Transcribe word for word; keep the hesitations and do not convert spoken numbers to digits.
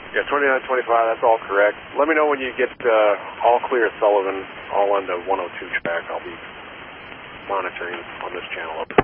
Yeah, twenty-nine twenty-five, that's all correct. Let me know when you get uh, all clear Sullivan, all on the one oh two track. I'll be monitoring on this channel.